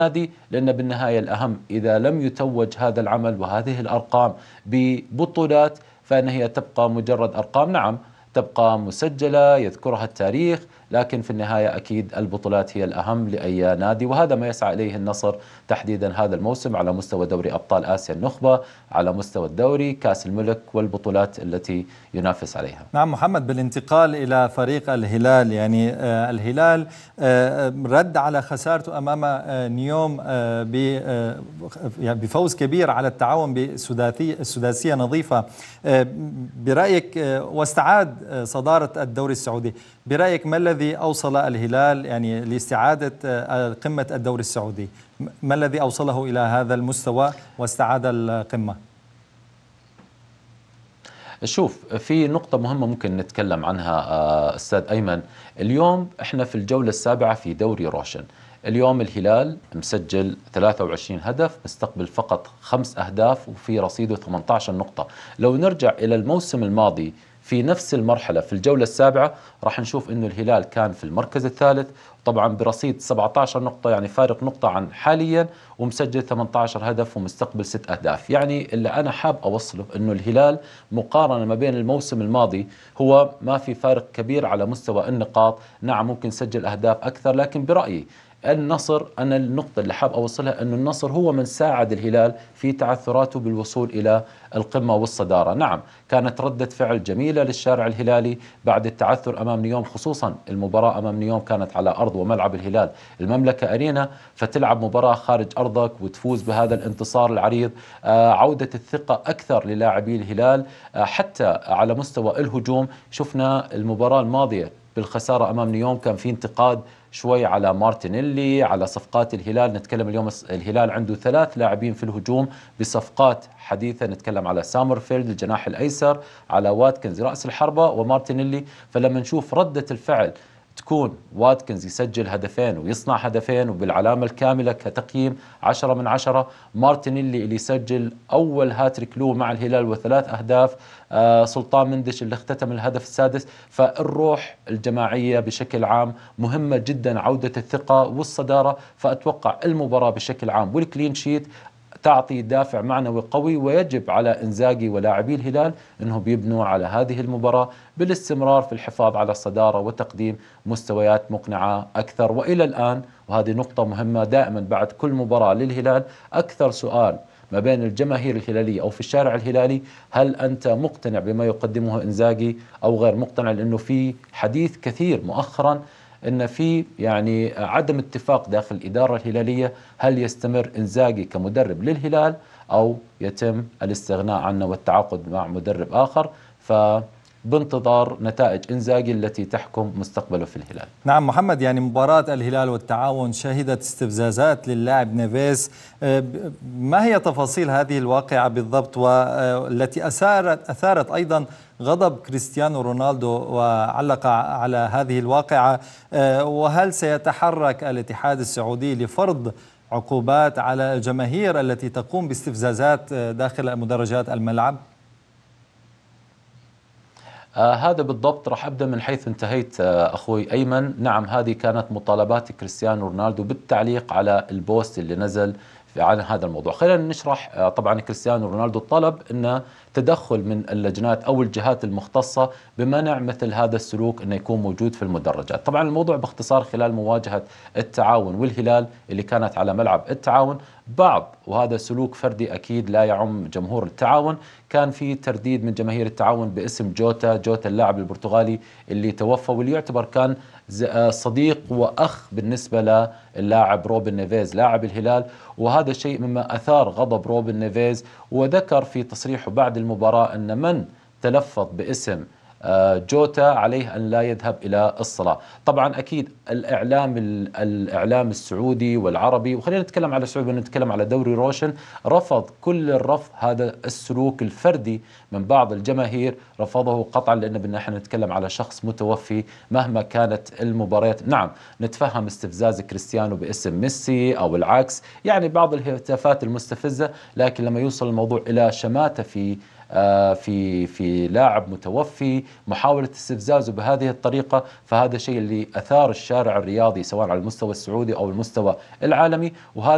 النادي، لأن بالنهاية الأهم إذا لم يتوج هذا العمل وهذه الأرقام ببطولات فإن هي تبقى مجرد أرقام، نعم تبقى مسجلة يذكرها التاريخ، لكن في النهاية أكيد البطولات هي الأهم لأي نادي، وهذا ما يسعى إليه النصر تحديدا هذا الموسم على مستوى دوري أبطال آسيا النخبة، على مستوى الدوري، كأس الملك والبطولات التي ينافس عليها. نعم محمد، بالانتقال إلى فريق الهلال، يعني الهلال رد على خسارته أمام نيوم بفوز كبير على التعاون بسداسية نظيفة برأيك، واستعاد صدارة الدوري السعودي. برأيك ما الذي أوصل الهلال يعني لاستعادة قمة الدوري السعودي؟ ما الذي أوصله إلى هذا المستوى واستعاد القمة؟ شوف، في نقطة مهمة ممكن نتكلم عنها أستاذ أيمن. اليوم إحنا في الجولة السابعة في دوري روشن. اليوم الهلال مسجل 23 هدف، مستقبل فقط 5 أهداف، وفي رصيده 18 نقطة. لو نرجع إلى الموسم الماضي في نفس المرحلة في الجولة السابعة راح نشوف إنه الهلال كان في المركز الثالث، طبعا برصيد 17 نقطة، يعني فارق نقطة عن حاليا، ومسجل 18 هدف ومستقبل 6 أهداف. يعني اللي أنا حاب أوصله إنه الهلال مقارنة ما بين الموسم الماضي هو ما في فارق كبير على مستوى النقاط، نعم ممكن سجل أهداف أكثر، لكن برأيي النصر، أنا النقطة اللي حاب أوصلها أنه النصر هو من ساعد الهلال في تعثراته بالوصول إلى القمة والصدارة. نعم كانت ردة فعل جميلة للشارع الهلالي بعد التعثر أمام نيوم، خصوصا المباراة أمام نيوم كانت على أرض وملعب الهلال المملكة أرينا، فتلعب مباراة خارج أرضك وتفوز بهذا الانتصار العريض. عودة الثقة أكثر للاعبي الهلال، حتى على مستوى الهجوم. شفنا المباراة الماضية بالخسارة أمام نيوم كان في انتقاد شوي على مارتينيلي، على صفقات الهلال. نتكلم اليوم الهلال عنده 3 لاعبين في الهجوم بصفقات حديثة، نتكلم على سامرفيلد الجناح الأيسر، على واتكنز رأس الحربة، ومارتينيلي. فلما نشوف ردة الفعل تكون واتكنز يسجل هدفين ويصنع هدفين وبالعلامة الكاملة كتقييم 10 من 10، مارتينيلي اللي يسجل أول هاتريك له مع الهلال و3 أهداف، سلطان مندش اللي اختتم الهدف السادس. فالروح الجماعية بشكل عام مهمة جدا، عودة الثقة والصدارة. فأتوقع المباراة بشكل عام والكلين شيت تعطي دافع معنوي قوي، ويجب على إنزاغي ولاعبي الهلال أنهم بيبنوا على هذه المباراة بالاستمرار في الحفاظ على الصدارة وتقديم مستويات مقنعة أكثر. وإلى الآن، وهذه نقطة مهمة، دائما بعد كل مباراة للهلال أكثر سؤال ما بين الجماهير الهلالية أو في الشارع الهلالي: هل أنت مقتنع بما يقدمه إنزاغي أو غير مقتنع؟ لأنه في حديث كثير مؤخرا أن في يعني عدم اتفاق داخل الإدارة الهلالية، هل يستمر إنزاغي كمدرب للهلال أو يتم الاستغناء عنه والتعاقد مع مدرب آخر. فبانتظار نتائج إنزاغي التي تحكم مستقبله في الهلال. نعم محمد، يعني مباراة الهلال والتعاون شهدت استفزازات للاعب نيفيز. ما هي تفاصيل هذه الواقعة بالضبط، والتي أثارت أيضا غضب كريستيانو رونالدو وعلق على هذه الواقعة؟ وهل سيتحرك الاتحاد السعودي لفرض عقوبات على الجماهير التي تقوم باستفزازات داخل مدرجات الملعب؟ هذا بالضبط. راح أبدأ من حيث انتهيت أخوي أيمن. نعم هذه كانت مطالبات كريستيانو رونالدو بالتعليق على البوست اللي نزل عن هذا الموضوع. خلينا نشرح. طبعا كريستيانو رونالدو طلب أن تدخل من اللجنات أو الجهات المختصة بمنع مثل هذا السلوك أنه يكون موجود في المدرجات. طبعا الموضوع باختصار خلال مواجهة التعاون والهلال اللي كانت على ملعب التعاون، وهذا سلوك فردي أكيد لا يعم جمهور التعاون، كان في ترديد من جماهير التعاون باسم جوتا اللاعب البرتغالي اللي توفى، واللي يعتبر كان صديق وأخ بالنسبة للاعب روبن نيفيز لاعب الهلال. وهذا شيء مما أثار غضب روبن نيفيز، وذكر في تصريحه بعد المباراة أن من تلفظ باسم جوتا عليه أن لا يذهب إلى الصلاة. طبعا أكيد الإعلام السعودي والعربي، وخلينا نتكلم على السعودي ونتكلم على دوري روشن، رفض كل الرفض هذا السلوك الفردي من بعض الجماهير، رفضه قطعا، لأن بدنا احنا نتكلم على شخص متوفي مهما كانت المباريات. نعم نتفهم استفزاز كريستيانو باسم ميسي أو العكس، يعني بعض الهتافات المستفزة، لكن لما يوصل الموضوع إلى شماتة في لاعب متوفي، محاولة استفزازه بهذه الطريقة، فهذا شيء اللي أثار الشارع الرياضي سواء على المستوى السعودي أو المستوى العالمي. وهذا